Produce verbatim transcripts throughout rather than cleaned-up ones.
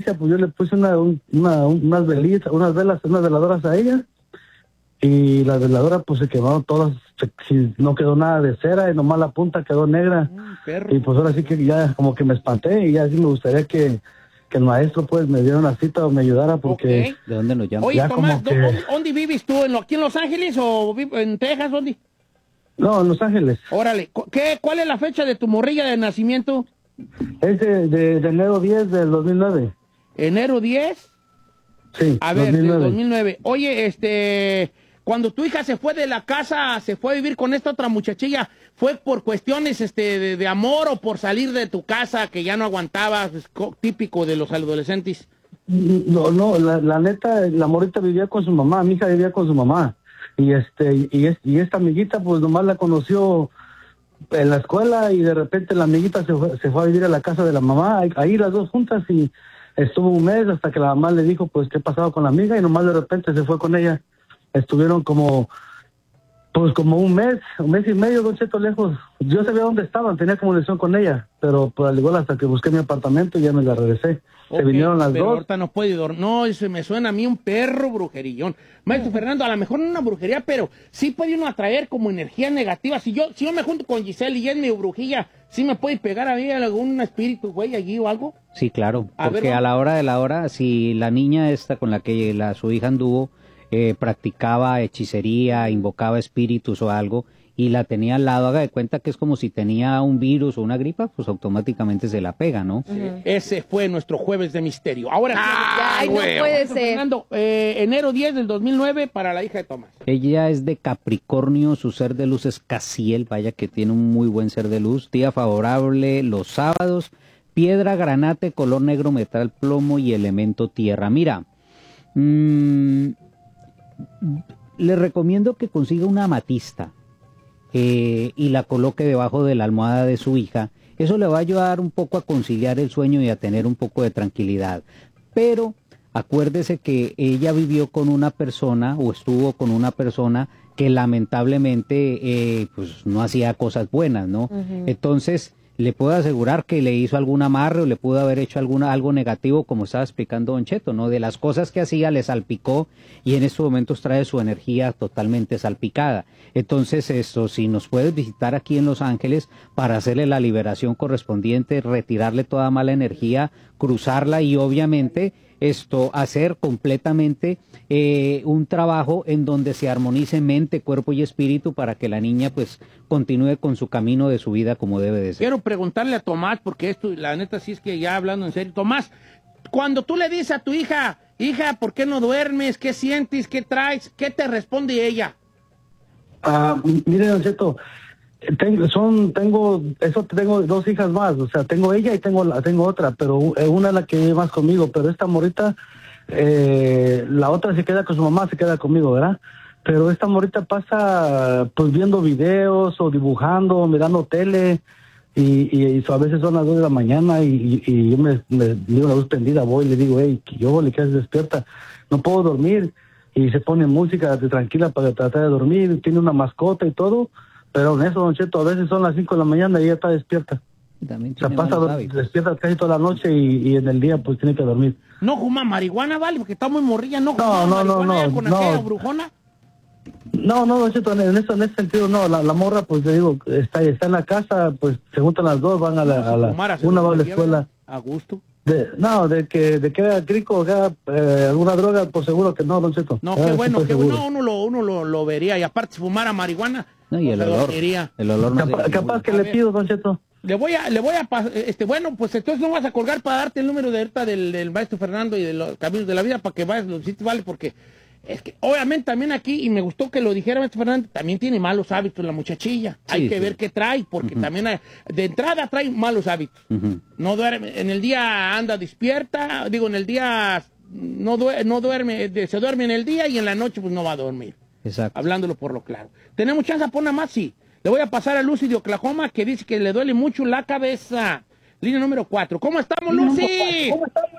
iglesia, pues yo le puse una, una, unas velitas, unas velas, unas veladoras a ella, y las veladoras pues se quemaron todas, se, no quedó nada de cera, y nomás la punta quedó negra, mm, y pues ahora sí que ya como que me espanté, y ya sí me gustaría que, que el maestro pues me diera una cita o me ayudara, porque... Okay. ¿De dónde nos llama? Oye, Tomás, que... ¿dónde, ¿dónde vives tú? ¿En, ¿Aquí en Los Ángeles o en Texas? ¿Dónde? No, en Los Ángeles. Órale, ¿qué, ¿cuál es la fecha de tu morrilla de nacimiento? Es de, de, de enero diez del dos mil nueve. ¿Enero diez? Sí, a ver, dos mil nueve. del dos mil nueve. Oye, este, cuando tu hija se fue de la casa, se fue a vivir con esta otra muchachilla, ¿fue por cuestiones este, de, de amor o por salir de tu casa que ya no aguantabas, pues, típico de los adolescentes? No, no, la, la neta, la morrita vivía con su mamá, mi hija vivía con su mamá. Y este, y, y esta amiguita, pues nomás la conoció en la escuela, y de repente la amiguita se fue, se fue a vivir a la casa de la mamá, ahí las dos juntas, y estuvo un mes hasta que la mamá le dijo pues qué pasaba con la amiga, y nomás de repente se fue con ella. Estuvieron como pues como un mes, un mes y medio, Don Cheto, lejos. Yo sabía dónde estaban, tenía comunicación con ella, pero pues al igual hasta que busqué mi apartamento y ya me la regresé. Okay, se vinieron las pero dos. Ahorita no puede dormir. No, eso me suena a mí un perro brujerillón. Maestro Fernando, a lo mejor no una brujería, pero sí puede uno atraer como energía negativa. Si yo, si yo me junto con Giselle y es mi brujilla, ¿sí me puede pegar a mí algún espíritu, güey, allí o algo? Sí, claro, a porque ver, a la hora de la hora, si la niña esta con la que la, su hija anduvo, eh, practicaba hechicería, invocaba espíritus o algo, y la tenía al lado, haga de cuenta que es como si tenía un virus o una gripa, pues automáticamente se la pega, ¿no? Sí. Uh-huh. Ese fue nuestro jueves de misterio. Ahora ah, sí, no puede ser. Fernando, eh, enero diez del dos mil nueve para la hija de Tomás. Ella es de Capricornio, su ser de luz es Casiel, vaya que tiene un muy buen ser de luz. Día favorable los sábados, piedra, granate, color negro, metal, plomo y elemento tierra. Mira, mmm, le recomiendo que consiga una amatista. Eh, y la coloque debajo de la almohada de su hija. Eso le va a ayudar un poco a conciliar el sueño y a tener un poco de tranquilidad. Pero acuérdese que ella vivió con una persona o estuvo con una persona que lamentablemente eh, pues no hacía cosas buenas, ¿no? Uh-huh. Entonces le puedo asegurar que le hizo algún amarre o le pudo haber hecho alguna, algo negativo, como estaba explicando Don Cheto, ¿no? De las cosas que hacía le salpicó y en estos momentos trae su energía totalmente salpicada. Entonces, esto, si nos puedes visitar aquí en Los Ángeles para hacerle la liberación correspondiente, retirarle toda mala energía, cruzarla y obviamente esto, hacer completamente eh, un trabajo en donde se armonice mente, cuerpo y espíritu para que la niña pues continúe con su camino de su vida como debe de ser. Quiero preguntarle a Tomás, porque esto, la neta sí es que ya hablando en serio, Tomás, cuando tú le dices a tu hija, hija, ¿por qué no duermes? ¿Qué sientes? ¿Qué traes? ¿Qué te responde ella? Ah, mire, Don Cheto, Tengo, son, tengo, eso tengo dos hijas más, o sea, tengo ella y tengo la, tengo otra, pero una es la que vive más conmigo, pero esta morrita, eh, la otra se queda con su mamá, se queda conmigo, ¿verdad? Pero esta morrita pasa, pues, viendo videos o dibujando, mirando tele, y, y, y a veces son las dos de la mañana y, y, y yo me, me digo la luz prendida, voy y le digo, hey, yo le quedas despierta, no puedo dormir, y se pone música de tranquila para tratar de dormir, tiene una mascota y todo. Pero en eso, Don Cheto, a veces son las cinco de la mañana y ella está despierta. También o sea, pasa despierta casi toda la noche y, y en el día pues tiene que dormir. ¿No fuma marihuana, vale? Porque está muy morrilla, ¿no fuma no, no, marihuana no, con no, aquella brujona? No, no, Don Cheto, en, eso, en ese sentido no, la, la morra, pues te digo, está, está en la casa, pues se juntan las dos, van a la, a la fumar, una va a la escuela. A gusto. De, no, de que de que era crico o que eh, alguna droga, por seguro que no, Don Cheto. No, qué bueno, qué bueno, uno lo, uno lo, lo vería, y aparte si fumara marihuana, no, y el olor, el olor no capaz, capaz que le pido, Don Cheto. Le voy a, le voy a, este, bueno, pues entonces no vas a colgar para darte el número de ahorita del, del maestro Fernando y de los caminos de la vida para que vayas los sitios, vale, porque es que obviamente también aquí, y me gustó que lo dijera maestro Fernando, también tiene malos hábitos la muchachilla, sí, hay que sí. ver qué trae, porque uh-huh. también hay, de entrada trae malos hábitos, uh-huh. no duerme, en el día anda despierta, digo, en el día no duerme, no duerme, se duerme en el día y en la noche pues no va a dormir. Exacto. Hablándolo por lo claro. ¿Tenemos chance a poner más? Sí. Le voy a pasar a Lucy de Oklahoma, que dice que le duele mucho la cabeza. Línea número cuatro. ¿Cómo estamos, Lucy?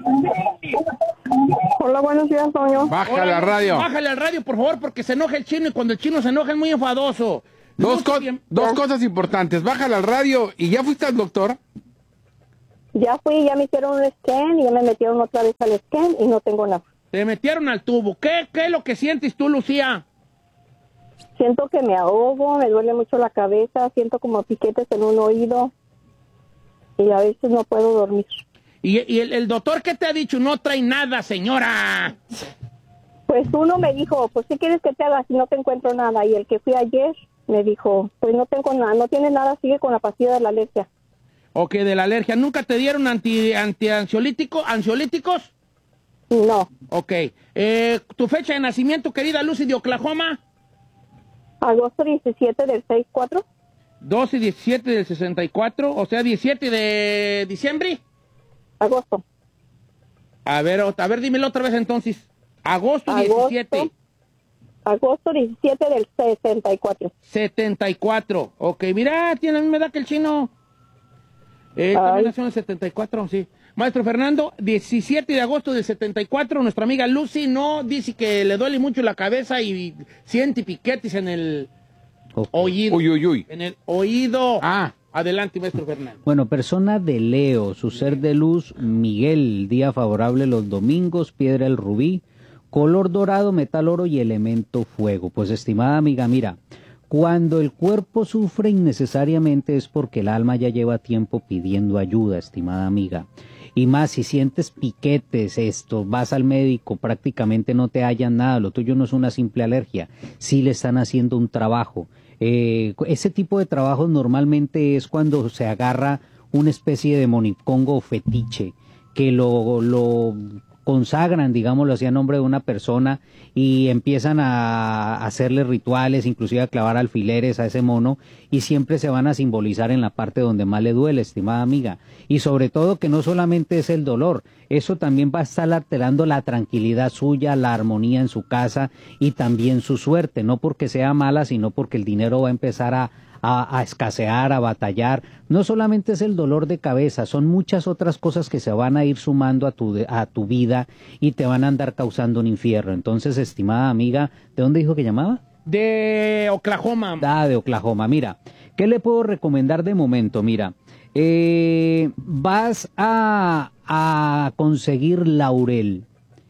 Hola, buenos días, Toño. Bájale Hola, al radio. Bájale al radio, por favor, porque se enoja el chino y cuando el chino se enoja es muy enfadoso. Dos, co bien... dos cosas importantes. Bájale al radio. ¿Y ya fuiste al doctor? Ya fui, ya me hicieron un scan y ya me metieron otra vez al scan y no tengo nada. Te metieron al tubo. ¿Qué, qué es lo que sientes tú, Lucía? Siento que me ahogo, me duele mucho la cabeza, siento como piquetes en un oído y a veces no puedo dormir. ¿Y, y el, el doctor qué te ha dicho? No trae nada, señora. Pues uno me dijo, pues ¿qué quieres que te haga si no te encuentro nada? Y el que fui ayer me dijo, pues no tengo nada, no tiene nada, sigue con la pastilla de la alergia. Ok, de la alergia. ¿Nunca te dieron anti, anti-ansiolítico, ansiolíticos? No. Ok. Eh, ¿Tu fecha de nacimiento, querida Lucy de Oklahoma? Agosto diecisiete del sesenta y cuatro. doce y diecisiete del sesenta y cuatro, o sea, diecisiete de diciembre. Agosto. A ver, a ver, dímelo otra vez entonces. Agosto, Agosto diecisiete. Agosto diecisiete del sesenta y cuatro. setenta y cuatro. Ok, mira, tiene la misma edad que el chino. Eh, también nació en el setenta y cuatro, sí. Maestro Fernando, diecisiete de agosto del setenta y cuatro, nuestra amiga Lucy no dice que le duele mucho la cabeza y siente piquetes en el okay. oído. Uy, uy, uy. En el oído. Ah. Adelante, maestro Fernando. Bueno, persona de Leo, su ser de luz, Miguel, día favorable los domingos, piedra el rubí, color dorado, metal oro y elemento fuego. Pues, estimada amiga, mira, cuando el cuerpo sufre innecesariamente es porque el alma ya lleva tiempo pidiendo ayuda, estimada amiga. Y más, si sientes piquetes, esto, vas al médico, prácticamente no te hallan nada, lo tuyo no es una simple alergia, sí le están haciendo un trabajo. Eh, ese tipo de trabajos normalmente es cuando se agarra una especie de monicongo o fetiche, que lo, lo consagran, digámoslo así, a nombre de una persona y empiezan a hacerle rituales, inclusive a clavar alfileres a ese mono, y siempre se van a simbolizar en la parte donde más le duele, estimada amiga. Y sobre todo que no solamente es el dolor, eso también va a estar alterando la tranquilidad suya, la armonía en su casa y también su suerte, no porque sea mala, sino porque el dinero va a empezar a A, a escasear, a batallar. No solamente es el dolor de cabeza, son muchas otras cosas que se van a ir sumando a tu, a tu vida y te van a andar causando un infierno. Entonces, estimada amiga, ¿de dónde dijo que llamaba? De Oklahoma. Ah, de Oklahoma. Mira, ¿qué le puedo recomendar de momento? Mira, eh, vas a, a conseguir laurel.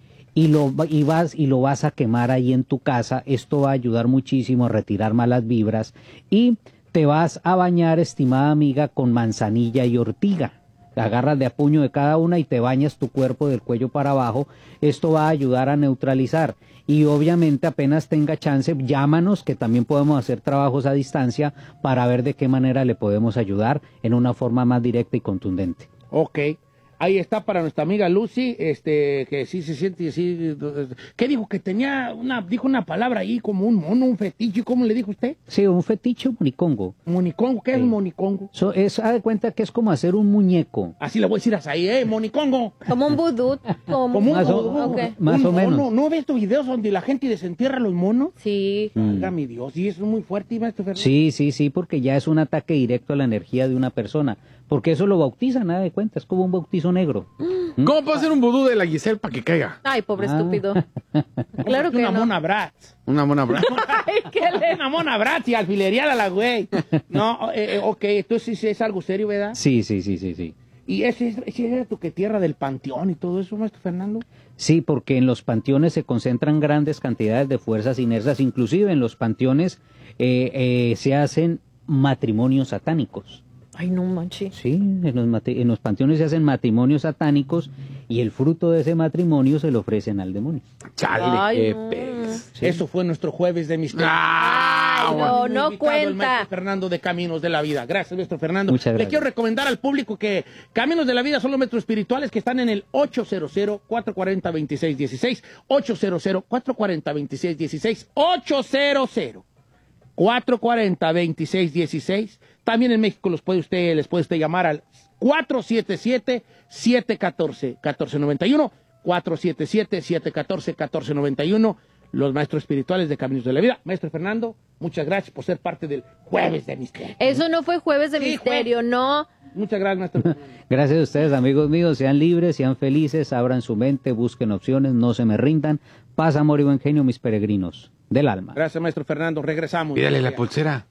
Y lo, y, vas, y lo vas a quemar ahí en tu casa. Esto va a ayudar muchísimo a retirar malas vibras. Y te vas a bañar, estimada amiga, con manzanilla y ortiga. Agarras de a puño de cada una y te bañas tu cuerpo del cuello para abajo. Esto va a ayudar a neutralizar. Y obviamente apenas tenga chance, llámanos, que también podemos hacer trabajos a distancia para ver de qué manera le podemos ayudar en una forma más directa y contundente. Ok. Ahí está para nuestra amiga Lucy, este, que sí se siente así. ¿Qué dijo? Que tenía una, dijo una palabra ahí como un mono, un fetiche, ¿cómo le dijo usted? Sí, un fetiche monicongo. ¿Monicongo? ¿Qué sí. es monicongo? So, es, haz de cuenta que es como hacer un muñeco. Así le voy a decir a ahí, ¿eh? Monicongo. Como un vudú. Como, como un más o, o, okay. más un o menos. Mono. ¿No ves estos videos donde la gente desentierra a los monos? Sí. Oiga, mm. mi Dios, y eso es muy fuerte, maestro Fernando. Sí, sí, sí, porque ya es un ataque directo a la energía de una persona. Porque eso lo bautiza, nada de cuenta, es como un bautizo negro. ¿Mm? ¿Cómo puede hacer un vudú de la Giselle para que caiga? Ay, pobre ah. estúpido. Claro que una no. mona Bratz. Una mona Bratz. Ay, ¿qué le? Una mona Bratz y alfilereada la güey. No, eh, ok, entonces sí es algo serio, ¿verdad? Sí, sí, sí, sí, sí. ¿Y ese, ese era tu que tierra del panteón y todo eso, maestro Fernando? Sí, porque en los panteones se concentran grandes cantidades de fuerzas inersas, inclusive en los panteones eh, eh, se hacen matrimonios satánicos. Ay, no manches. Sí, en los, en los panteones se hacen matrimonios satánicos y el fruto de ese matrimonio se lo ofrecen al demonio. Chale, Ay, qué no. pez. Sí. Eso fue nuestro jueves de misterio. Ah, no, no cuenta. El maestro Fernando de Caminos de la Vida. Gracias, maestro Fernando. Muchas gracias. Le quiero recomendar al público que Caminos de la Vida son los maestros espirituales que están en el ocho cero cero, cuatro cuatro cero, dos seis uno seis. ocho cero cero, cuatro cuatro cero, dos seis uno seis. ocho cero cero, cuatro cuatro cero, dos seis uno seis. También en México los puede usted, les puede usted llamar al cuatro siete siete, siete uno cuatro, uno cuatro nueve uno, cuatro siete siete, siete uno cuatro, uno cuatro nueve uno, los maestros espirituales de Caminos de la Vida. Maestro Fernando, muchas gracias por ser parte del Jueves de Misterio. Eso no fue Jueves de sí, Misterio, fue. no. Muchas gracias, maestro Fernando. Gracias a ustedes, amigos míos. Sean libres, sean felices, abran su mente, busquen opciones, no se me rindan. Paz, amor y buen genio, mis peregrinos del alma. Gracias, maestro Fernando. Regresamos. Pídale la pulsera.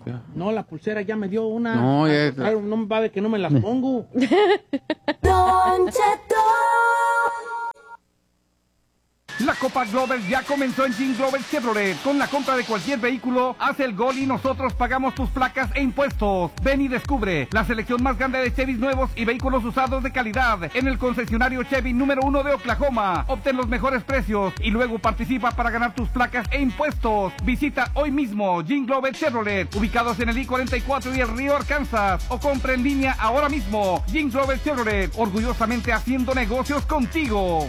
No, la pulsera ya me dio una. No, ya- Claro, no me va de que no me las pongo. Don Cheto. La Copa Glover ya comenzó en Jean Glover Chevrolet. Con la compra de cualquier vehículo, haz el gol y nosotros pagamos tus placas e impuestos. Ven y descubre la selección más grande de Chevys nuevos y vehículos usados de calidad en el concesionario Chevy número uno de Oklahoma. Obtén los mejores precios y luego participa para ganar tus placas e impuestos. Visita hoy mismo Jean Glover Chevrolet, ubicados en el I cuarenta y cuatro y el Río Arkansas, o compra en línea ahora mismo. Jean Glover Chevrolet, orgullosamente haciendo negocios contigo.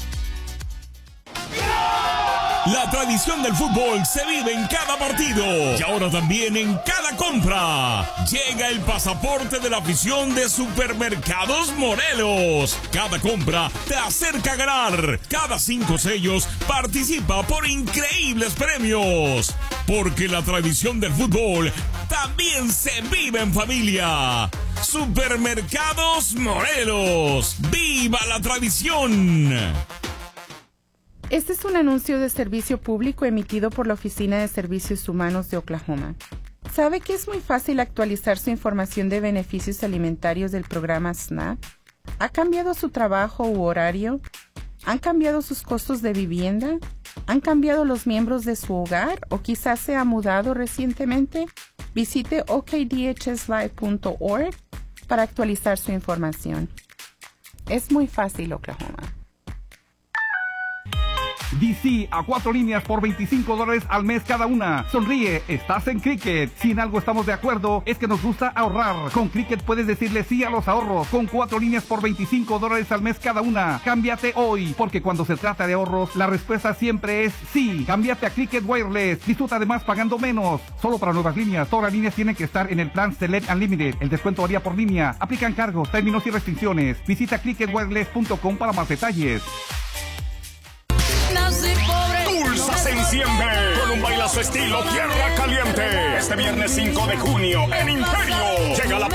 La tradición del fútbol se vive en cada partido y ahora también en cada compra. Llega el pasaporte de la afición de Supermercados Morelos. Cada compra te acerca a ganar. Cada cinco sellos participa por increíbles premios. Porque la tradición del fútbol también se vive en familia. Supermercados Morelos. ¡Viva la tradición! Este es un anuncio de servicio público emitido por la Oficina de Servicios Humanos de Oklahoma. ¿Sabe que es muy fácil actualizar su información de beneficios alimentarios del programa SNAP? ¿Ha cambiado su trabajo u horario? ¿Han cambiado sus costos de vivienda? ¿Han cambiado los miembros de su hogar o quizás se ha mudado recientemente? Visite o k d h s live punto org para actualizar su información. Es muy fácil, Oklahoma. D C a cuatro líneas por veinticinco dólares al mes cada una. Sonríe, estás en Cricket. Si en algo estamos de acuerdo, es que nos gusta ahorrar. Con Cricket puedes decirle sí a los ahorros. Con cuatro líneas por veinticinco dólares al mes cada una. Cámbiate hoy, porque cuando se trata de ahorros, la respuesta siempre es sí. Cámbiate a Cricket Wireless. Disfruta además pagando menos. Solo para nuevas líneas. Todas las líneas tienen que estar en el plan Select Unlimited. El descuento varía por línea. Aplican cargos, términos y restricciones. Visita cricket wireless punto com para más detalles. Tulsa se enciende con un bailazo estilo Tierra Caliente. Este viernes cinco de junio en Imperio llega la